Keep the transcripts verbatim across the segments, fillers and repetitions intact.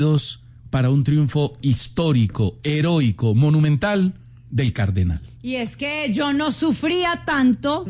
para un triunfo histórico, heroico, monumental del Cardenal. Y es que yo no sufría tanto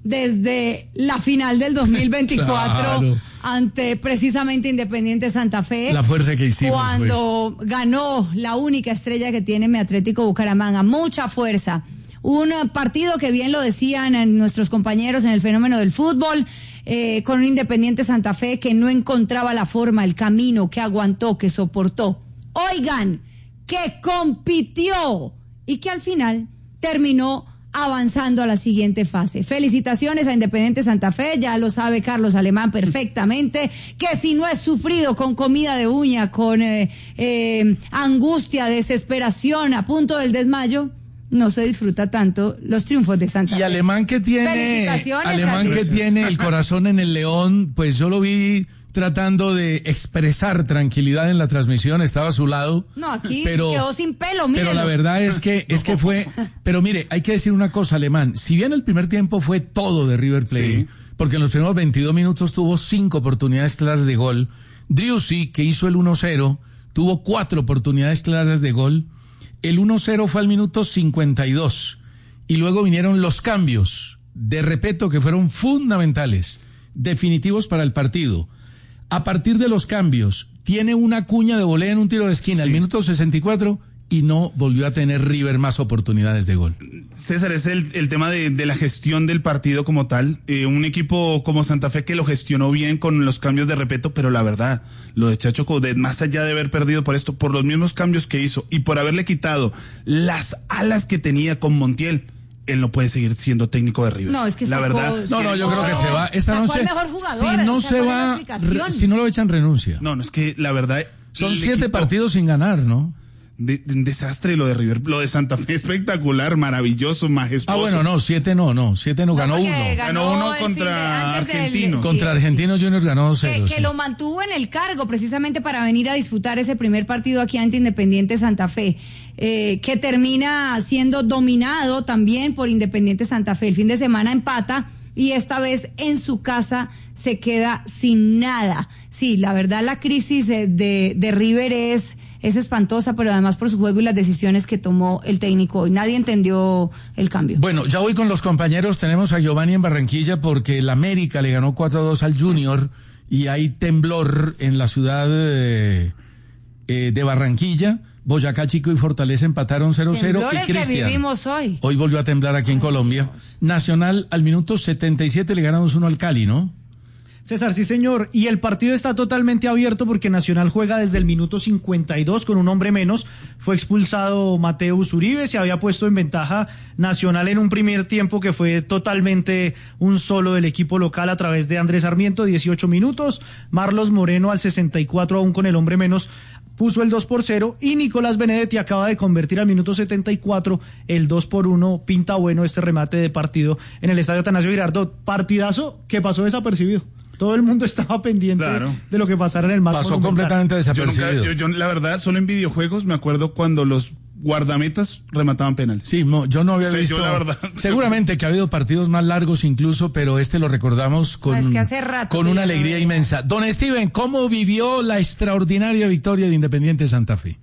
desde la final del dos mil veinticuatro claro. ante precisamente Independiente Santa Fe. La fuerza que hicimos. Cuando fue. ganó la única estrella que tiene mi Atlético Bucaramanga. Mucha fuerza. Un partido que bien lo decían nuestros compañeros en el fenómeno del fútbol, eh, con un Independiente Santa Fe que no encontraba la forma, el camino, que aguantó, que soportó. Oigan, que compitió y que al final terminó avanzando a la siguiente fase. Felicitaciones a Independiente Santa Fe, ya lo sabe Carlos Alemán perfectamente, que si no es sufrido con comida de uña, con eh, eh, angustia, desesperación, a punto del desmayo, no se disfruta tanto los triunfos de Santa Fe. Y Alemán que tiene, Alemán que tiene el corazón en el león, pues yo lo vi tratando de expresar tranquilidad en la transmisión, estaba a su lado. No, aquí pero, quedó sin pelo, mírelo. Pero la verdad es que, es que fue, pero mire, hay que decir una cosa, Alemán, si bien el primer tiempo fue todo de River Plate, sí. porque en los primeros veintidós minutos tuvo cinco oportunidades claras de gol, Driussi, que hizo el uno cero, tuvo cuatro oportunidades claras de gol, el uno cero fue al minuto cincuenta y dos, y luego vinieron los cambios de Repetto que fueron fundamentales, definitivos para el partido. A partir de los cambios, tiene una cuña de volea en un tiro de esquina, sí. al minuto sesenta y cuatro, y no volvió a tener River más oportunidades de gol. César, es el, el tema de, de la gestión del partido como tal. Eh, un equipo como Santa Fe que lo gestionó bien con los cambios de Repetto, pero la verdad, lo de Chacho Coudet, más allá de haber perdido por esto, por los mismos cambios que hizo y por haberle quitado las alas que tenía con Montiel, él no puede seguir siendo técnico de River. No, es que la sacó, verdad. No, no, yo creo que se va esta noche. El mejor jugador, si no se va, re, si no lo echan, renuncia. No, no, es que la verdad. Son siete quitó. partidos sin ganar, ¿no? De, de, un desastre lo de River, lo de Santa Fe espectacular, maravilloso, majestuoso. Ah, bueno, no, siete no, no, siete no, ganó no, uno. Ganó, ganó uno contra Argentinos. Del, contra sí, Argentinos sí. Juniors ganó dos cero. Que, que sí. lo mantuvo en el cargo precisamente para venir a disputar ese primer partido aquí ante Independiente Santa Fe, eh, que termina siendo dominado también por Independiente Santa Fe. El fin de semana empata y esta vez en su casa se queda sin nada. Sí, la verdad la crisis de, de, de River es... es espantosa, pero además por su juego y las decisiones que tomó el técnico hoy. Nadie entendió el cambio. Bueno, ya voy con los compañeros. Tenemos a Giovanni en Barranquilla porque el América le ganó cuatro a dos al Junior y hay temblor en la ciudad de, eh, de Barranquilla. Boyacá Chico y Fortaleza empataron cero cero. Temblor y el que vivimos hoy. Hoy volvió a temblar aquí en Ay, Colombia. Dios. Nacional al minuto setenta y siete le ganamos uno al Cali, ¿no? César, sí señor, y el partido está totalmente abierto porque Nacional juega desde el minuto cincuenta y dos con un hombre menos. Fue expulsado Mateus Uribe, se había puesto en ventaja Nacional en un primer tiempo que fue totalmente un solo del equipo local a través de Andrés Sarmiento, dieciocho minutos, Marlos Moreno al sesenta y cuatro aún con el hombre menos puso el dos por cero y Nicolás Benedetti acaba de convertir al minuto setenta y cuatro el dos por uno. Pinta bueno este remate de partido en el estadio Atanasio Girardot, partidazo que pasó desapercibido. Todo el mundo estaba pendiente claro. de lo que pasara en el más Pasó monumental. completamente desapercibido. Yo, nunca, yo, yo, la verdad, solo en videojuegos me acuerdo cuando los guardametas remataban penal. Sí, no, yo no había sí, visto. Yo, la verdad. Seguramente que ha habido partidos más largos incluso, pero este lo recordamos con, no, es que hace rato con una alegría no inmensa. Don Steven, ¿cómo vivió la extraordinaria victoria de Independiente Santa Fe?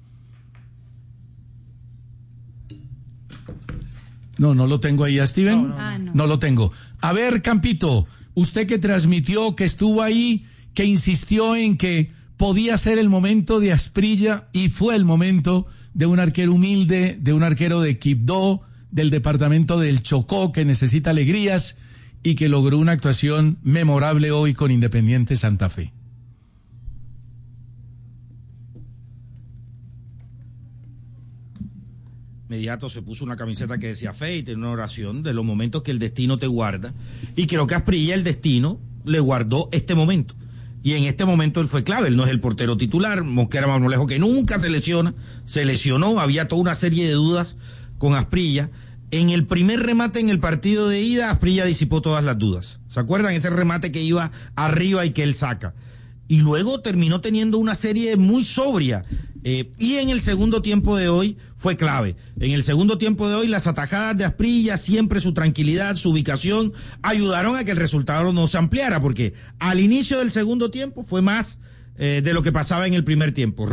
No, no lo tengo ahí a Steven. No, no, ah, no. no lo tengo. A ver, Campito. Usted que transmitió, que estuvo ahí, que insistió en que podía ser el momento de Asprilla y fue el momento de un arquero humilde, de un arquero de Quibdó, del departamento del Chocó que necesita alegrías y que logró una actuación memorable hoy con Independiente Santa Fe. Inmediato se puso una camiseta que decía fe y tenía una oración de los momentos que el destino te guarda, y creo que Asprilla el destino le guardó este momento, y en este momento él fue clave. Él no es el portero titular, Mosquera Marmolejo que nunca se lesiona, se lesionó, había toda una serie de dudas con Asprilla. En el primer remate en el partido de ida, Asprilla disipó todas las dudas, ¿se acuerdan? Ese remate que iba arriba y que él saca, y luego terminó teniendo una serie muy sobria. Eh, y en el segundo tiempo de hoy fue clave. En el segundo tiempo de hoy las atajadas de Asprilla, siempre su tranquilidad, su ubicación, ayudaron a que el resultado no se ampliara, porque al inicio del segundo tiempo fue más eh, de lo que pasaba en el primer tiempo.